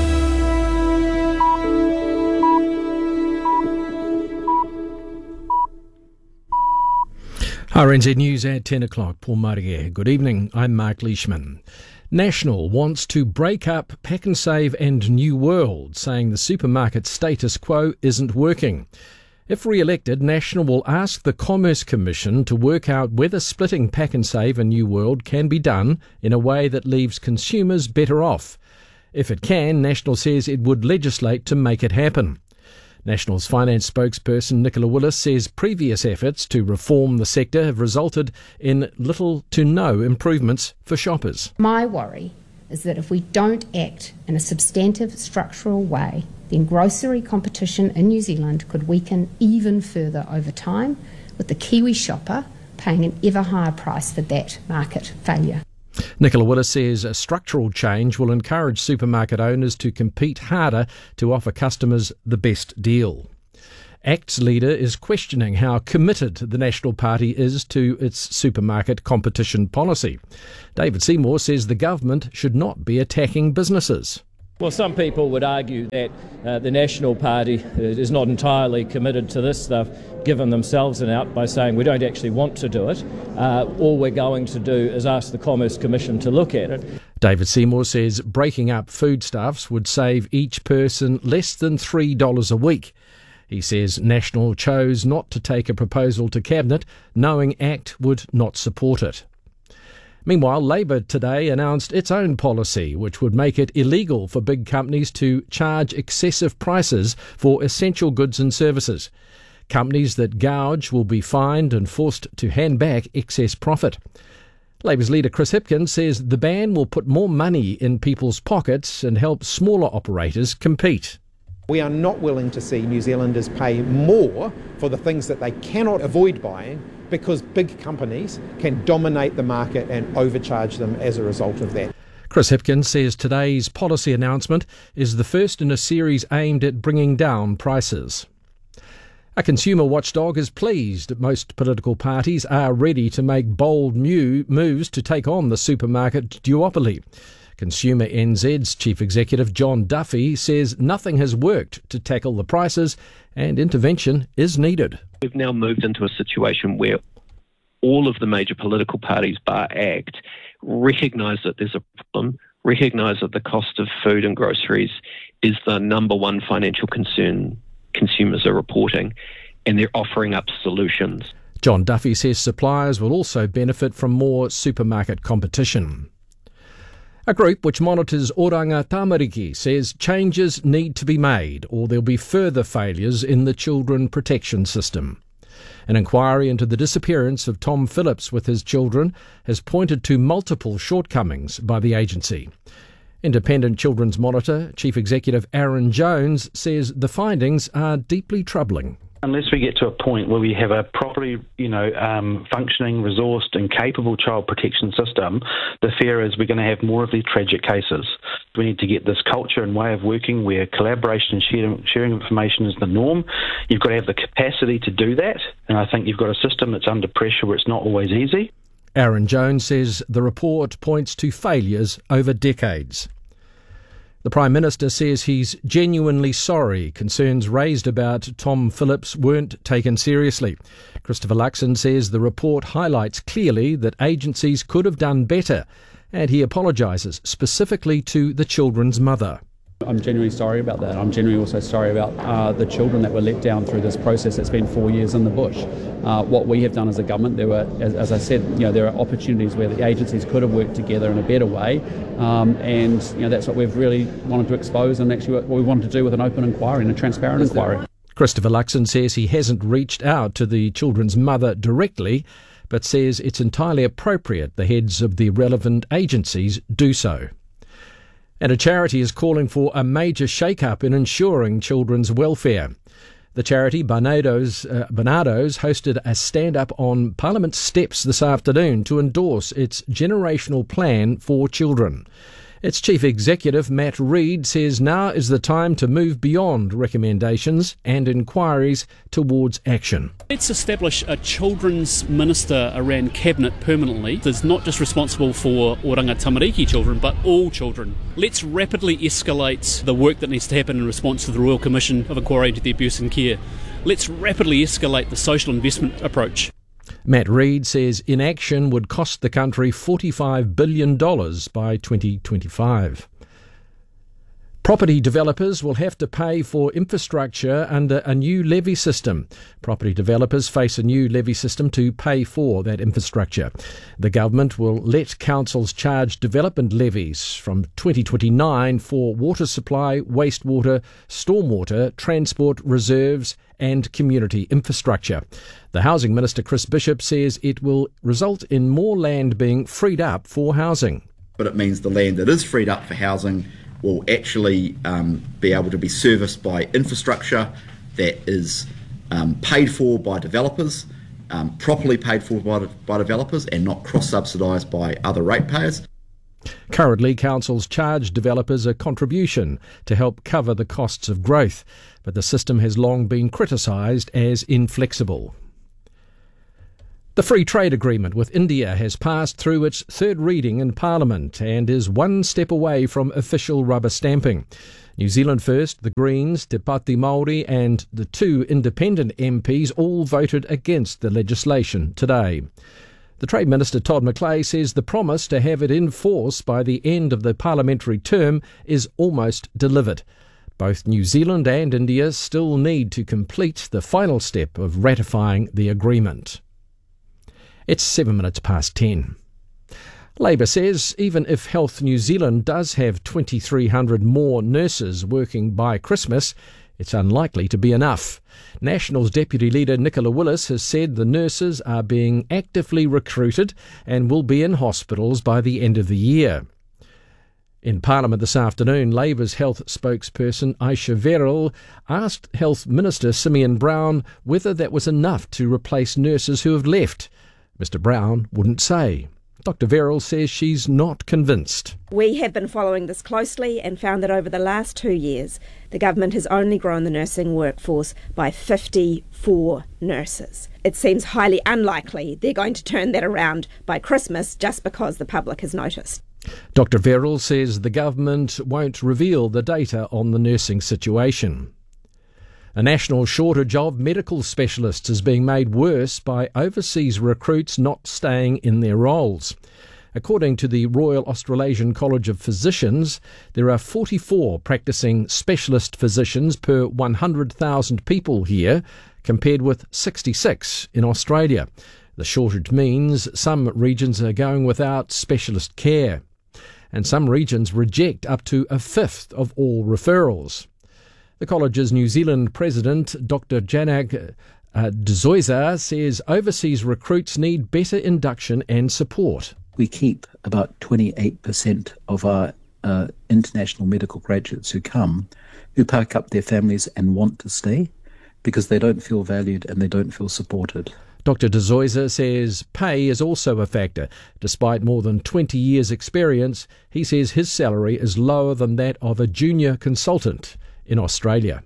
R N Z News at ten o'clock. Paul Mariguer. Good evening. I'm Mark Leishman. National wants to break up Pak'nSave and New World, saying the supermarket status quo isn't working. If re-elected, National will ask the Commerce Commission to work out whether splitting Pak'nSave and New World can be done in a way that leaves consumers better off. If it can, National says it would legislate to make it happen. National's finance spokesperson Nicola Willis says previous efforts to reform the sector have resulted in little to no improvements for shoppers. My worry is that if we don't act in a substantive structural way, then grocery competition in New Zealand could weaken even further over time, with the Kiwi shopper paying an ever higher price for that market failure. Nicola Willis says a structural change will encourage supermarket owners to compete harder to offer customers the best deal. ACT's leader is questioning how committed the National Party is to its supermarket competition policy. David Seymour says the government should not be attacking businesses. Well, some people would argue that uh, the National Party is not entirely committed to this. They've given themselves an out by saying we don't actually want to do it. Uh, all we're going to do is ask the Commerce Commission to look at it. David Seymour says breaking up foodstuffs would save each person less than three dollars a week. He says National chose not to take a proposal to Cabinet, knowing ACT would not support it. Meanwhile, Labor today announced its own policy, which would make it illegal for big companies to charge excessive prices for essential goods and services. Companies that gouge will be fined and forced to hand back excess profit. Labor's leader Chris Hipkins says the ban will put more money in people's pockets and help smaller operators compete. We are not willing to see New Zealanders pay more for the things that they cannot avoid buying, because big companies can dominate the market and overcharge them as a result of that. Chris Hipkins says today's policy announcement is the first in a series aimed at bringing down prices. A consumer watchdog is pleased most political parties are ready to make bold new moves to take on the supermarket duopoly. Consumer N Z's Chief Executive John Duffy says nothing has worked to tackle the prices and intervention is needed. We've now moved into a situation where all of the major political parties, bar ACT, recognise that there's a problem, recognise that the cost of food and groceries is the number one financial concern consumers are reporting, and they're offering up solutions. John Duffy says suppliers will also benefit from more supermarket competition. A group which monitors oranga tamariki says changes need to be made or there'll be further failures in the children protection system. An inquiry into the disappearance of Tom Phillips with his children has pointed to multiple shortcomings by the agency. Independent Children's Monitor Chief Executive Aaron Jones says the findings are deeply troubling. Unless we get to a point where we have a properly, you know, um, functioning, resourced and capable child protection system, the fear is we're going to have more of these tragic cases. We need to get this culture and way of working where collaboration and sharing, sharing information is the norm. You've got to have the capacity to do that, and I think you've got a system that's under pressure where it's not always easy. Aaron Jones says the report points to failures over decades. The Prime Minister says he's genuinely sorry concerns raised about Tom Phillips weren't taken seriously. Christopher Luxon says the report highlights clearly that agencies could have done better, and he apologises specifically to the children's mother. I'm genuinely sorry about that. I'm genuinely also sorry about uh, the children that were let down through this process. It's been four years in the bush. Uh, what we have done as a government, there were, as, as I said, you know, there are opportunities where the agencies could have worked together in a better way, um, and you know that's what we've really wanted to expose, and actually what we wanted to do with an open inquiry and a transparent inquiry. Christopher Luxon says he hasn't reached out to the children's mother directly, but says it's entirely appropriate the heads of the relevant agencies do so. And a charity is calling for a major shake-up in ensuring children's welfare. The charity Barnardo's, uh, Barnardo's hosted a stand-up on Parliament steps this afternoon to endorse its generational plan for children. Its chief executive, Matt Reid, says now is the time to move beyond recommendations and inquiries towards action. Let's establish a children's minister around Cabinet permanently that's not just responsible for oranga tamariki children, but all children. Let's rapidly escalate the work that needs to happen in response to the Royal Commission of Inquiry into the Abuse and Care. Let's rapidly escalate the social investment approach. Matt Reid says inaction would cost the country forty-five billion dollars by twenty twenty-five. Property developers will have to pay for infrastructure under a new levy system. Property developers face a new levy system to pay for that infrastructure. The government will let councils charge development levies from twenty twenty-nine for water supply, wastewater, stormwater, transport, reserves and community infrastructure. The Housing Minister Chris Bishop says it will result in more land being freed up for housing. but it means the land that is freed up for housing will actually um, be able to be serviced by infrastructure that is um, paid for by developers, um, properly paid for by, by developers, and not cross-subsidised by other ratepayers. Currently, councils charge developers a contribution to help cover the costs of growth, but the system has long been criticised as inflexible. The free trade agreement with India has passed through its third reading in Parliament and is one step away from official rubber stamping. New Zealand First, the Greens, Te Pāti Māori and the two independent M Ps all voted against the legislation today. The Trade Minister Todd McClay says the promise to have it in force by the end of the parliamentary term is almost delivered. Both New Zealand and India still need to complete the final step of ratifying the agreement. It's seven minutes past ten. Labour says even if Health New Zealand does have twenty-three hundred more nurses working by Christmas, it's unlikely to be enough. Nationals Deputy Leader Nicola Willis has said the nurses are being actively recruited and will be in hospitals by the end of the year. In Parliament this afternoon, Labour's health spokesperson Aisha Verrill asked Health Minister Simeon Brown whether that was enough to replace nurses who have left. Mister Brown wouldn't say. Doctor Verrill says she's not convinced. We have been following this closely and found that over the last two years, the government has only grown the nursing workforce by fifty-four nurses. It seems highly unlikely they're going to turn that around by Christmas just because the public has noticed. Doctor Verrill says the government won't reveal the data on the nursing situation. A national shortage of medical specialists is being made worse by overseas recruits not staying in their roles. According to the Royal Australasian College of Physicians, there are forty-four practising specialist physicians per one hundred thousand people here, compared with sixty-six in Australia. The shortage means some regions are going without specialist care, and some regions reject up to a fifth of all referrals. The college's New Zealand president, Doctor Janak uh, Dezoiza, says overseas recruits need better induction and support. We keep about twenty-eight percent of our uh, international medical graduates who come, who pack up their families and want to stay because they don't feel valued and they don't feel supported. Doctor Dezoiza says pay is also a factor. Despite more than twenty years' experience, he says his salary is lower than that of a junior consultant in Australia.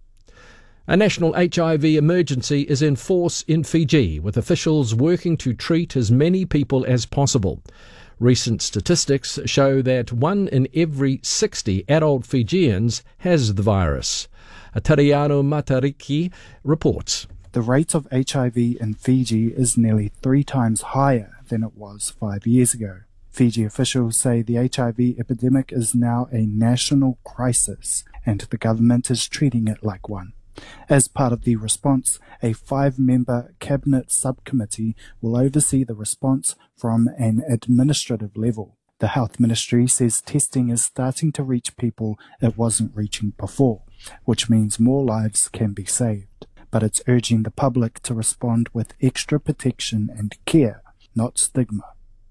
A national H I V emergency is in force in Fiji, with officials working to treat as many people as possible. Recent statistics show that one in every sixty adult Fijians has the virus. Tariano Matariki reports. The rate of H I V in Fiji is nearly three times higher than it was five years ago. Fiji officials say the H I V epidemic is now a national crisis, and the government is treating it like one. As part of the response, a five-member cabinet subcommittee will oversee the response from an administrative level. The Health Ministry says testing is starting to reach people it wasn't reaching before, which means more lives can be saved. But it's urging the public to respond with extra protection and care, not stigma.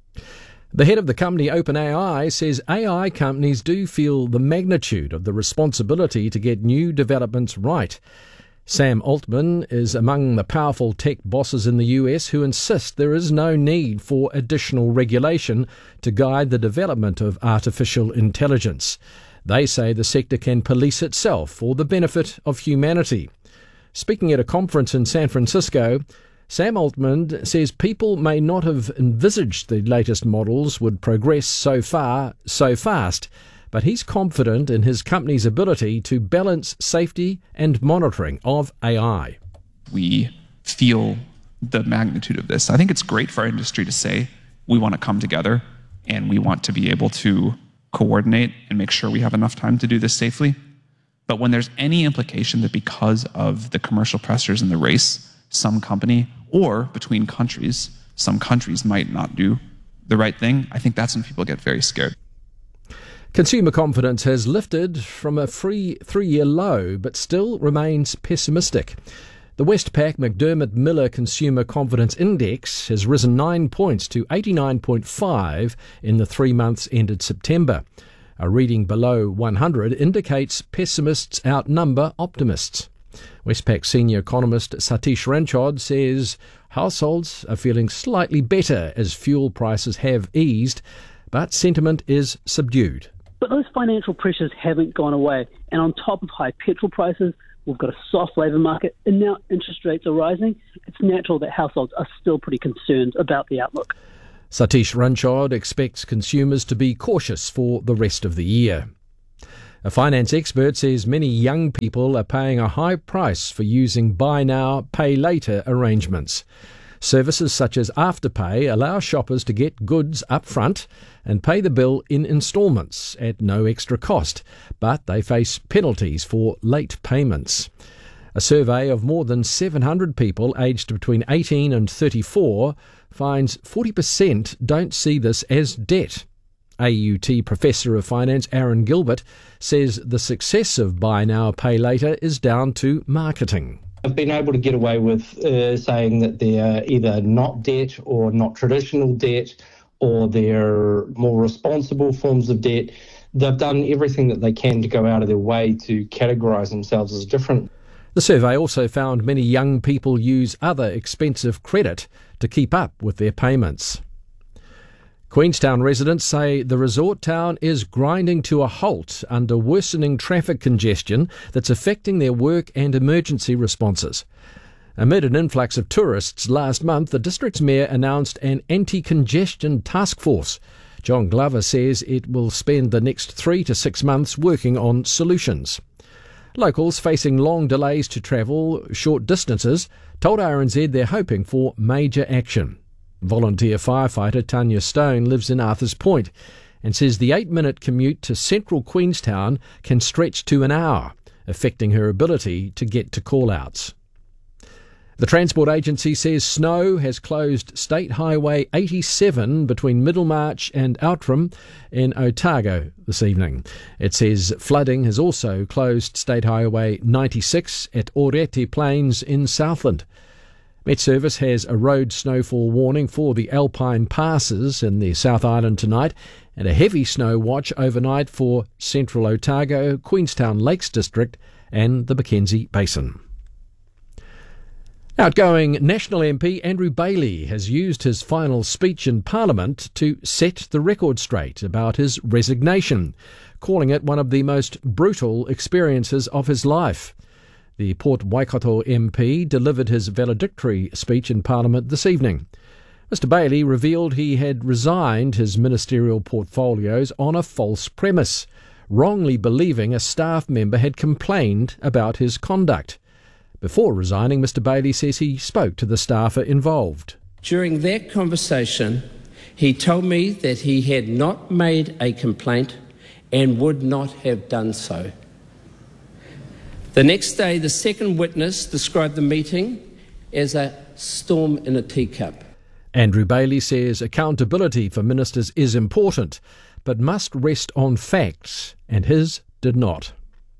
The head of the company OpenAI says A I companies do feel the magnitude of the responsibility to get new developments right. Sam Altman is among the powerful tech bosses in the U S who insist there is no need for additional regulation to guide the development of artificial intelligence. They say the sector can police itself for the benefit of humanity. Speaking at a conference in San Francisco, Sam Altman says people may not have envisaged the latest models would progress so far, so fast, but he's confident in his company's ability to balance safety and monitoring of A I. We feel the magnitude of this. I think it's great for our industry to say we want to come together and we want to be able to coordinate and make sure we have enough time to do this safely. But when there's any implication that because of the commercial pressures in the race, some company or between countries, some countries might not do the right thing, I think that's when people get very scared. Consumer confidence has lifted from a free three-year low, but still remains pessimistic. The The Westpac McDermott Miller Consumer Confidence Index has risen nine points to eighty-nine point five in the three months ended September. A reading below one hundred indicates pessimists outnumber optimists. Westpac senior economist Satish Ranchod says households are feeling slightly better as fuel prices have eased, but sentiment is subdued. But those financial pressures haven't gone away, and on top of high petrol prices, we've got a soft labour market, and now interest rates are rising. It's natural that households are still pretty concerned about the outlook. Satish Ranchod expects consumers to be cautious for the rest of the year. A finance expert says many young people are paying a high price for using buy now, pay later arrangements. Services such as Afterpay allow shoppers to get goods up front and pay the bill in instalments at no extra cost, but they face penalties for late payments. A survey of more than seven hundred people aged between eighteen and thirty-four finds forty percent don't see this as debt. A U T Professor of Finance Aaron Gilbert says the success of Buy Now, Pay Later is down to marketing. I've been able to get away with uh, saying that they're either not debt or not traditional debt, or they're more responsible forms of debt. They've done everything that they can to go out of their way to categorise themselves as different. The survey also found many young people use other expensive credit to keep up with their payments. Queenstown residents say the resort town is grinding to a halt under worsening traffic congestion that's affecting their work and emergency responses. Amid an influx of tourists last month, the district's mayor announced an anti-congestion task force. John Glover says it will spend the next three to six months working on solutions. Locals facing long delays to travel short distances told R N Z they're hoping for major action. Volunteer firefighter Tanya Stone lives in Arthurs Point and says the eight-minute commute to central Queenstown can stretch to an hour, affecting her ability to get to call-outs. The Transport Agency says snow has closed State Highway eighty-seven between Middlemarch and Outram in Otago this evening. It says flooding has also closed State Highway ninety-six at Oreti Plains in Southland. Met Service has a road snowfall warning for the Alpine Passes in the South Island tonight and a heavy snow watch overnight for central Otago, Queenstown Lakes District and the Mackenzie Basin. Outgoing National M P Andrew Bailey has used his final speech in Parliament to set the record straight about his resignation, calling it one of the most brutal experiences of his life. The Port Waikato M P delivered his valedictory speech in Parliament this evening. Mister Bailey revealed he had resigned his ministerial portfolios on a false premise, wrongly believing a staff member had complained about his conduct. Before resigning, Mister Bailey says he spoke to the staffer involved. During that conversation, he told me that he had not made a complaint and would not have done so. The next day, the second witness described the meeting as a storm in a teacup. Andrew Bailey says accountability for ministers is important, but must rest on facts, and his did not.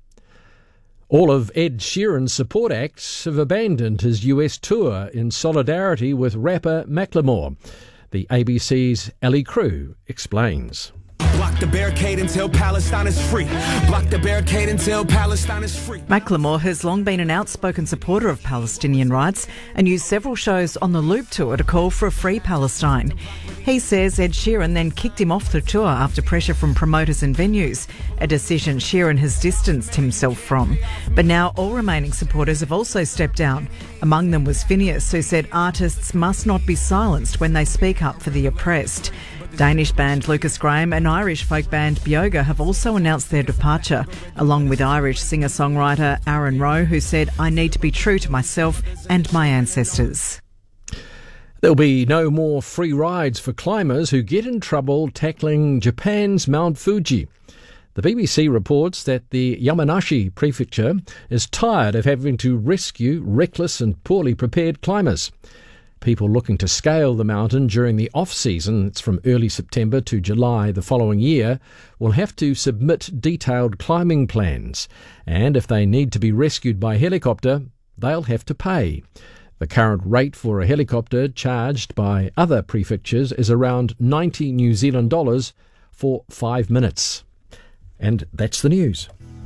All of Ed Sheeran's support acts have abandoned his U S tour in solidarity with rapper Macklemore. The A B C's Ellie Crew explains. Block the barricade until Palestine is free. Block the barricade until Palestine is free. Macklemore has long been an outspoken supporter of Palestinian rights and used several shows on the Loop tour to call for a free Palestine. He says Ed Sheeran then kicked him off the tour after pressure from promoters and venues, a decision Sheeran has distanced himself from. But now all remaining supporters have also stepped down. Among them was Phineas, who said artists must not be silenced when they speak up for the oppressed. Danish band Lucas Graham and Irish folk band Bioga have also announced their departure, along with Irish singer-songwriter Aaron Rowe, who said, "I need to be true to myself and my ancestors." There'll be no more free rides for climbers who get in trouble tackling Japan's Mount Fuji. The B B C reports that the Yamanashi prefecture is tired of having to rescue reckless and poorly prepared climbers. People looking to scale the mountain during the off-season, it's from early September to July the following year, will have to submit detailed climbing plans. And if they need to be rescued by helicopter, they'll have to pay. The current rate for a helicopter charged by other prefectures is around ninety New Zealand dollars for five minutes. And that's the news.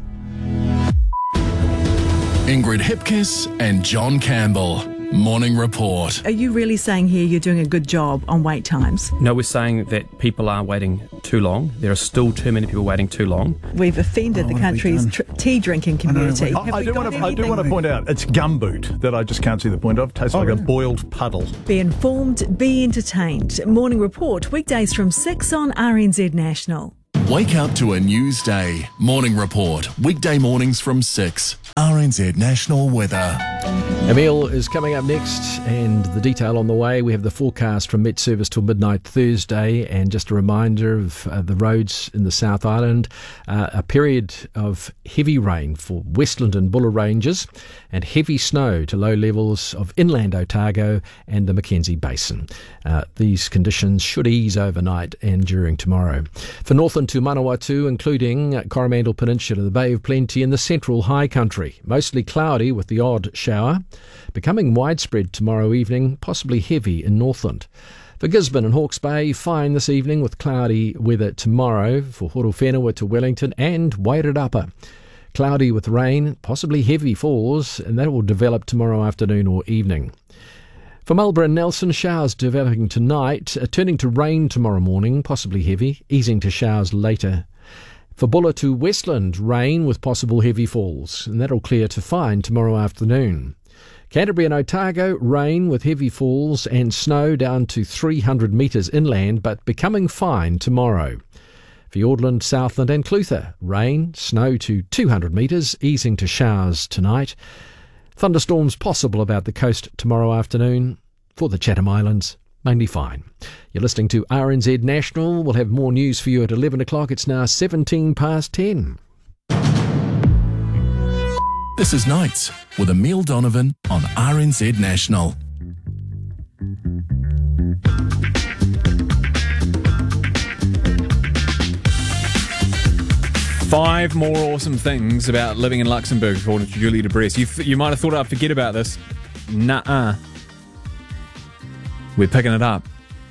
Ingrid Hipkiss and John Campbell. Morning Report. Are you really saying here you're doing a good job on wait times? No, we're saying that people are waiting too long. There are still too many people waiting too long. We've offended Oh, the what have we country's done? tr- tea drinking community. I, I, do want to, I do want to point out, it's gumboot that I just can't see the point of. Tastes Oh, like really? a boiled puddle. Be informed, be entertained. Morning Report, weekdays from six on R N Z National. Wake up to a news day. Morning Report. Weekday mornings from six. R N Z National Weather. Emil is coming up next, and the detail on the way. We have the forecast from Met Service till midnight Thursday, and just a reminder of uh, the roads in the South Island. Uh, a period of heavy rain for Westland and Buller ranges, and heavy snow to low levels of inland Otago and the Mackenzie Basin. Uh, these conditions should ease overnight and during tomorrow. For Northland to Manawatu, including Coromandel Peninsula, the Bay of Plenty and the central high country. Mostly cloudy with the odd shower, becoming widespread tomorrow evening, possibly heavy in Northland. For Gisborne and Hawke's Bay, fine this evening with cloudy weather tomorrow. For Horowhenua to Wellington and Wairarapa, cloudy with rain, possibly heavy falls, and that will develop tomorrow afternoon or evening. For Marlborough and Nelson, showers developing tonight, uh, turning to rain tomorrow morning, possibly heavy, easing to showers later. For Buller to Westland, rain with possible heavy falls, and that'll clear to fine tomorrow afternoon. Canterbury and Otago, rain with heavy falls and snow down to three hundred metres inland, but becoming fine tomorrow. For Fiordland, Southland and Clutha, rain, snow to two hundred metres, easing to showers tonight. Thunderstorms possible about the coast tomorrow afternoon. For the Chatham Islands, mainly fine. You're listening to R N Z National. We'll have more news for you at eleven o'clock. It's now seventeen past ten. This is Nights with Emil Donovan on R N Z National. Five more awesome things about living in Luxembourg, according to Julia de Bress. You, you might have thought I'd forget about this. Nuh-uh. We're picking it up.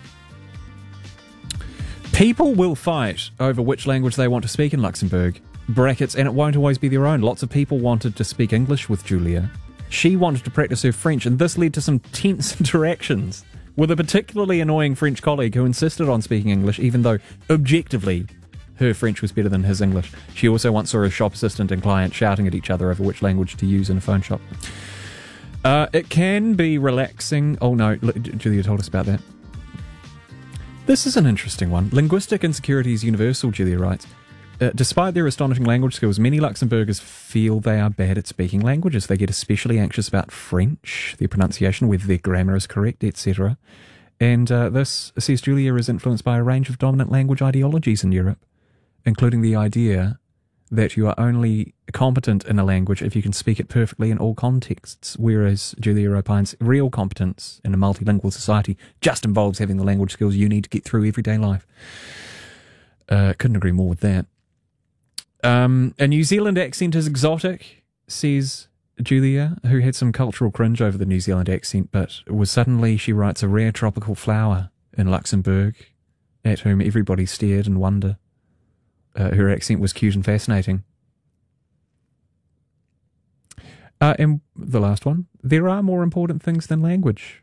People will fight over which language they want to speak in Luxembourg. Brackets, and it won't always be their own. Lots of people wanted to speak English with Julia. She wanted to practice her French, and this led to some tense interactions with a particularly annoying French colleague who insisted on speaking English, even though, objectively, her French was better than his English. She also once saw a shop assistant and client shouting at each other over which language to use in a phone shop. Uh, it can be relaxing. Oh no, Julia told us about that. This is an interesting one. Linguistic insecurity is universal, Julia writes. Uh, despite their astonishing language skills, many Luxembourgers feel they are bad at speaking languages. They get especially anxious about French, their pronunciation, whether their grammar is correct, et cetera. And uh, this, says Julia, is influenced by a range of dominant language ideologies in Europe, including the idea that you are only competent in a language if you can speak it perfectly in all contexts, whereas Julia opines real competence in a multilingual society just involves having the language skills you need to get through everyday life. Uh, couldn't agree more with that. Um, a New Zealand accent is exotic, says Julia, who had some cultural cringe over the New Zealand accent, but was suddenly, she writes, a rare tropical flower in Luxembourg, at whom everybody stared in wonder. Uh, her accent was cute and fascinating. Uh, and the last one, there are more important things than language.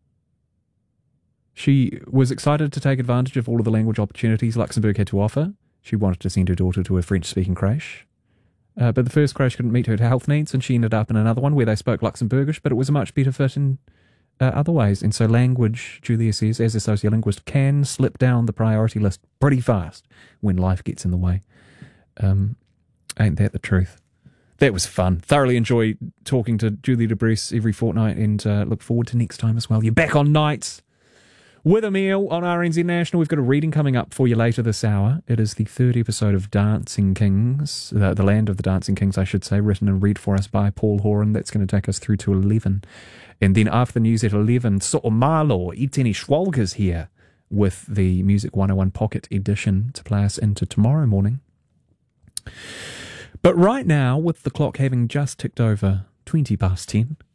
She was excited to take advantage of all of the language opportunities Luxembourg had to offer. She wanted to send her daughter to a French-speaking creche. Uh, but the first creche couldn't meet her health needs, and she ended up in another one where they spoke Luxembourgish, but it was a much better fit in uh, other ways. And so language, Julia says, as a sociolinguist, can slip down the priority list pretty fast when life gets in the way. Um, ain't that the truth? That was fun. Thoroughly enjoy talking to Julia de Bress every fortnight, and uh, look forward to next time as well. You're back on Nights with Emil on R N Z National. We've got a reading coming up for you later this hour. It is the third episode of Dancing Kings, the, the Land of the Dancing Kings, I should say, written and read for us by Paul Horan. That's going to take us through to eleven. And then after the news at eleven, So'omalo Iteni Schwalger's here with the Music one oh one Pocket Edition to play us into tomorrow morning. But right now, with the clock having just ticked over twenty past ten,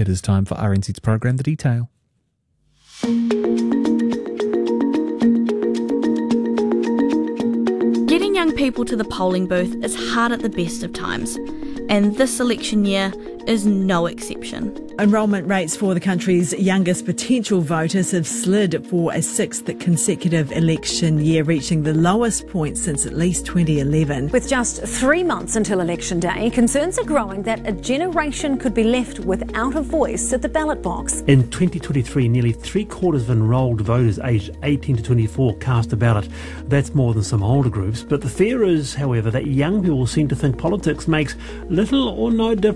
It is time for R N Z's program The Detail. Getting young people to the polling booth is hard at the best of times, and this election year is no exception. Enrolment rates for the country's youngest potential voters have slid for a sixth consecutive election year, reaching the lowest point since at least twenty eleven. With just three months until election day, concerns are growing that a generation could be left without a voice at the ballot box. In twenty twenty-three, nearly three quarters of enrolled voters aged eighteen to twenty-four cast a ballot. That's more than some older groups. But the fear is, however, that young people seem to think politics makes little or no difference